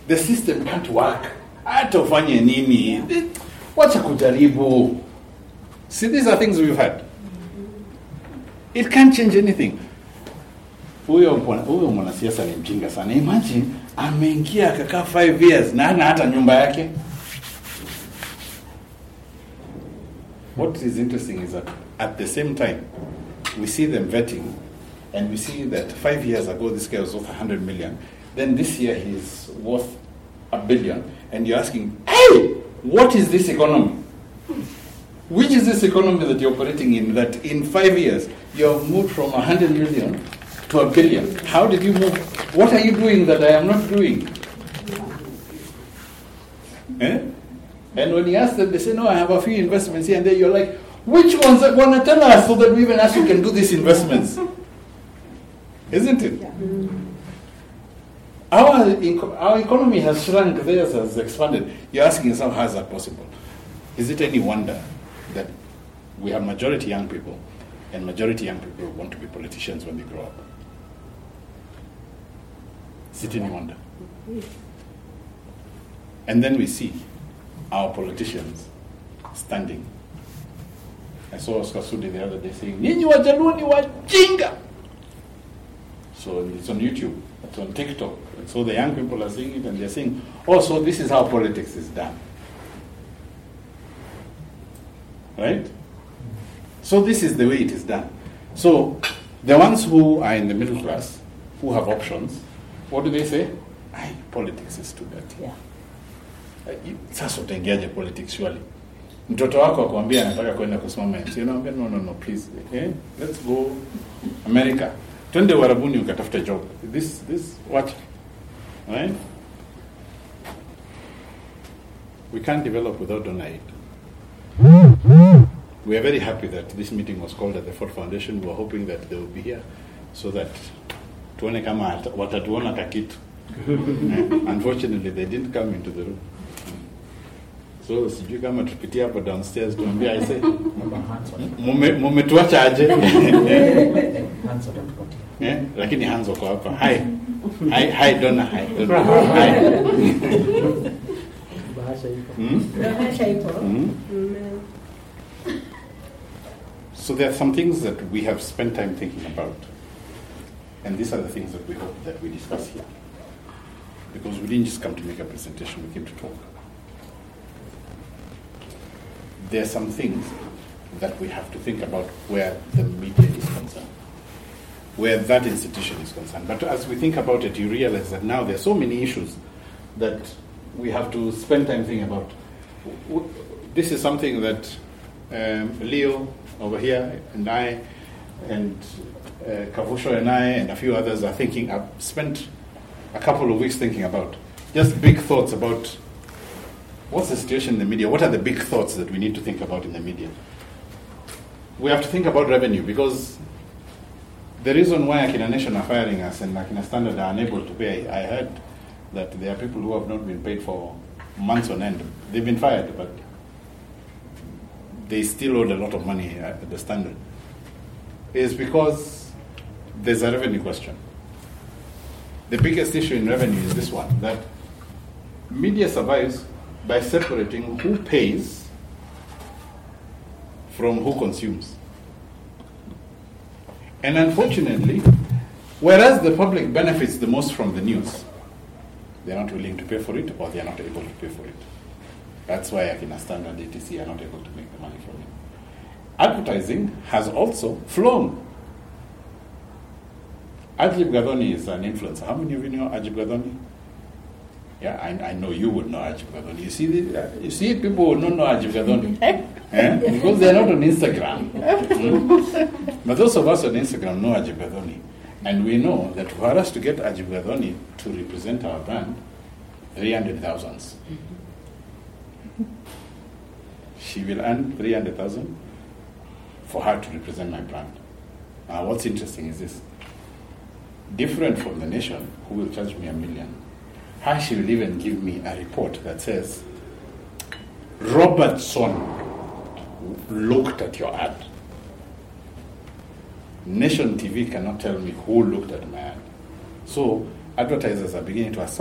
The system can't work. Hata ufanye nini? Wacha kujaribu. See, these are things we've had. It can't change anything. Huyo mwanasiasa ni mjinga sana. Imagine ameingia akakaa 5 years na hana hata nyumba yake. What is interesting is that at the same time we see them vetting, and we see that 5 years ago this guy was worth 100 million. Then this year he's worth $1 billion, and you're asking, hey, what is this economy? Which is this economy that you're operating in, that in 5 years you have moved from 100 million to $1 billion? How did you move? What are you doing that I am not doing? Eh? And when you ask them, they say, no, I have a few investments here and there. You're like, which ones are going to tell us so that we even actually can do these investments? Isn't it? Yeah. Our economy has shrunk, theirs has expanded. You're asking yourself, how is that possible? Is it any wonder that we have majority young people, and majority young people want to be politicians when they grow up? Is it any wonder? And then we see our politicians standing. I saw Oscar Sudi the other day saying, Ninyi Wajaluo ni wajinga. So it's on YouTube, it's on TikTok. And so the young people are seeing it and they're saying, oh, so this is how politics is done. Right? So this is the way it is done. So the ones who are in the middle class, who have options, what do they say? Politics is too dirty. Yeah. Sasa utaingiaje politics surely? Mtoto wako akwambia anataka kwenda kusoma MC, unaambia no please, let's go America. Twende Warabuni ukatafuta job. This what? Right? We can't develop without donor aid. We are very happy that this meeting was called at the Ford Foundation. We were hoping that they will be here so that tuone kama watatuona kakitu. Unfortunately, they didn't come into the room. So sijui kama tupitia hapo downstairs tuambia aise mumetuacha aje. Lakini Hans wako hapa. Hi Donna. Hi. So there are some things that we have spent time thinking about, and these are the things that we hope that we discuss here, because we didn't just come to make a presentation, we came to talk. There are some things that we have to think about where the media is concerned, where that institution is concerned. But as we think about it, you realize that now there are so many issues that we have to spend time thinking about. This is something that Leo over here and I and Kavusho and I and a few others are thinking. I've spent a couple of weeks thinking about just big thoughts about what's the situation in the media. What are the big thoughts that we need to think about in the media? We have to think about revenue, because the reason why Akina Nation are firing us and Akina Standard are unable to pay, I heard that there are people who have not been paid for months on end. They've been fired, but they still owed a lot of money at the Standard. Is because there's a revenue question. The biggest issue in revenue is this one, that media survives by separating who pays from who consumes. And unfortunately, whereas the public benefits the most from the news, they're not willing to pay for it, or they're not able to pay for it. That's why Akina Standard, ATC are not able to make the money from it. Advertising has also flown. Ajib Gadoni is an influencer. How many of you know Ajib Gadoni? Yeah, I know you would know Ajib Gadoni. You see people who don't know Ajib Gadoni. Because they're not on Instagram. But those of us on Instagram know Ajib Gadoni. And we know that for us to get Ajib Gadoni to represent our brand, 300,000. She will earn 300,000 for her to represent my brand. Now, what's interesting is this. Different from the Nation, who will charge me $1 million. Her, she will even give me a report that says, Robertson looked at your ad. Nation TV cannot tell me who looked at my ad. So advertisers are beginning to assume